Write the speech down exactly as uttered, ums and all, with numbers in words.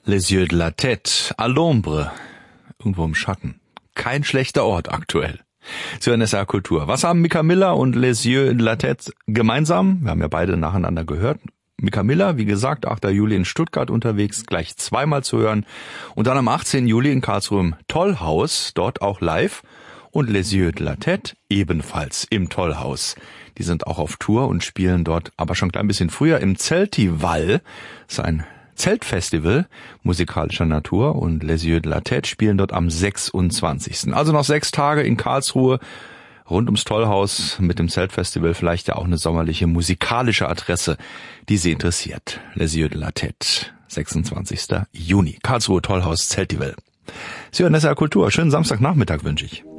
Les Yeux de la Tête, à l'ombre, irgendwo im Schatten. Kein schlechter Ort aktuell. Sie hören S R Kultur. Was haben Mika Miller und Les Yeux de la Tête gemeinsam? Wir haben ja beide nacheinander gehört. Mika Miller, wie gesagt, achter Juli in Stuttgart unterwegs, gleich zweimal zu hören. Und dann am achtzehnten Juli in Karlsruhe im Tollhaus, dort auch live. Und Les Yeux de la Tête ebenfalls im Tollhaus. Die sind auch auf Tour und spielen dort aber schon ein klein bisschen früher im Zeltival. Das ist ein Zeltfestival musikalischer Natur, und Les Yeux de la Tête spielen dort am sechsundzwanzigsten Also noch sechs Tage in Karlsruhe rund ums Tollhaus mit dem Zeltfestival, vielleicht ja auch eine sommerliche musikalische Adresse, die Sie interessiert. Les Yeux de la Tête, sechsundzwanzigsten Juni, Karlsruhe Tollhaus Zeltival. Sie hören S R Kultur. Schönen Samstagnachmittag wünsche ich.